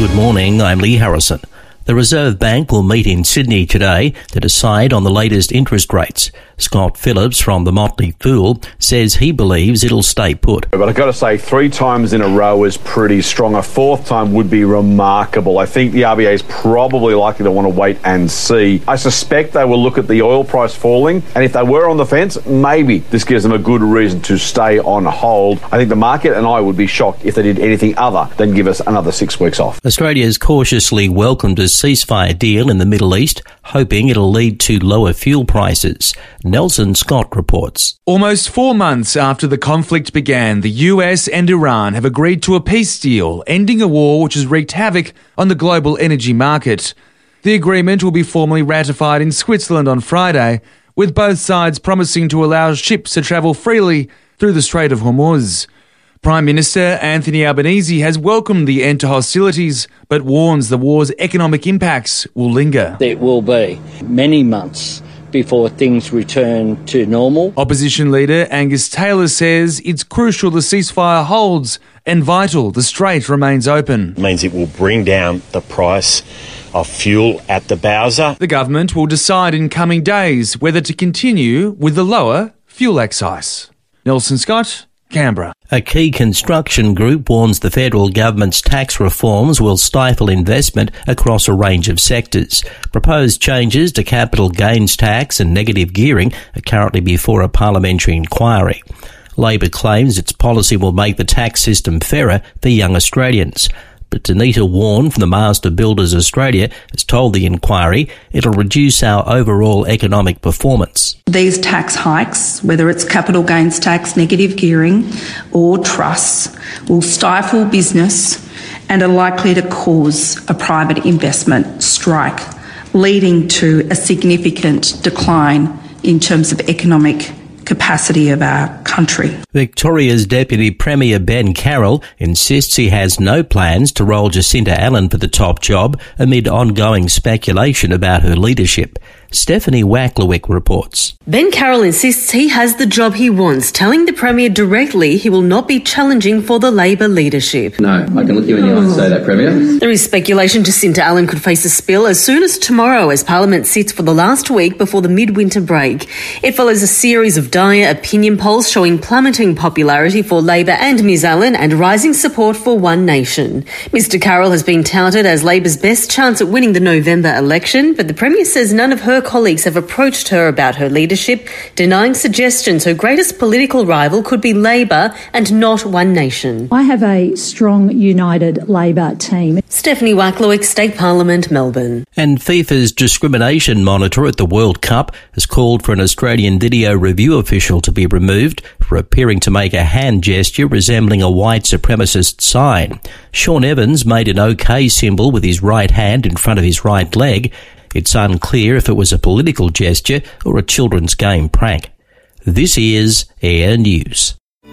Good morning, I'm Lee Harrison. The Reserve Bank will meet in Sydney today to decide on the latest interest rates. Scott Phillips from the Motley Fool says he believes it'll stay put. But I've got to say, 3 times in a row is pretty strong. A 4th time would be remarkable. I think the RBA is probably likely to want to wait and see. I suspect they will look at the oil price falling, and if they were on the fence, maybe this gives them a good reason to stay on hold. I think the market and I would be shocked if they did anything other than give us another 6 weeks off. Australia's cautiously welcomed a ceasefire deal in the Middle East, hoping it'll lead to lower fuel prices. Nelson Scott reports. Almost 4 months after the conflict began, the US and Iran have agreed to a peace deal, ending a war which has wreaked havoc on the global energy market. The agreement will be formally ratified in Switzerland on Friday, with both sides promising to allow ships to travel freely through the Strait of Hormuz. Prime Minister Anthony Albanese has welcomed the end to hostilities, but warns the war's economic impacts will linger. It will be many months before things return to normal. Opposition leader Angus Taylor says it's crucial the ceasefire holds and vital the strait remains open. It means it will bring down the price of fuel at the Bowser. The government will decide in coming days whether to continue with the lower fuel excise. Nelson Scott, Canberra. A key construction group warns the federal government's tax reforms will stifle investment across a range of sectors. Proposed changes to capital gains tax and negative gearing are currently before a parliamentary inquiry. Labor claims its policy will make the tax system fairer for young Australians. But Danita Warren from the Master Builders Australia has told the inquiry it'll reduce our overall economic performance. These tax hikes, whether it's capital gains tax, negative gearing or trusts, will stifle business and are likely to cause a private investment strike, leading to a significant decline in terms of economic capacity of our country. Victoria's Deputy Premier Ben Carroll insists he has no plans to roll Jacinta Allen for the top job amid ongoing speculation about her leadership. Stephanie Wacklewick reports. Ben Carroll insists he has the job he wants, telling the Premier directly he will not be challenging for the Labor leadership. No, I can look you in the eye and say that, Premier. There is speculation Jacinta Allen could face a spill as soon as tomorrow as Parliament sits for the last week before the midwinter break. It follows a series of dire opinion polls showing plummeting popularity for Labor and Ms Allen and rising support for One Nation. Mr Carroll has been touted as Labor's best chance at winning the November election, but the Premier says none of her colleagues have approached her about her leadership, denying suggestions her greatest political rival could be Labor and not One Nation. I have a strong, united Labor team. Stephanie Wacklewick, State Parliament, Melbourne. And FIFA's discrimination monitor at the World Cup has called for an Australian video review official to be removed for appearing to make a hand gesture resembling a white supremacist sign. Sean Evans made an OK symbol with his right hand in front of his right leg. It's unclear if it was a political gesture or a children's game prank. This is Air News.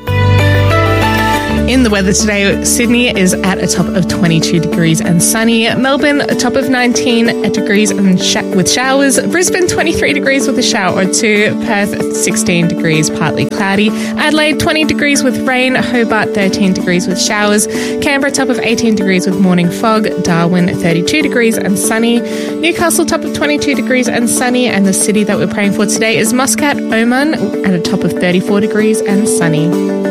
In the weather today, Sydney is at a top of 22 degrees and sunny. Melbourne, a top of 19 degrees and with showers. Brisbane, 23 degrees with a shower or two. Perth, 16 degrees, partly cloudy. Adelaide, 20 degrees with rain. Hobart, 13 degrees with showers. Canberra, top of 18 degrees with morning fog. Darwin, 32 degrees and sunny. Newcastle, top of 22 degrees and sunny. And the city that we're praying for today is Muscat, Oman, at a top of 34 degrees and sunny.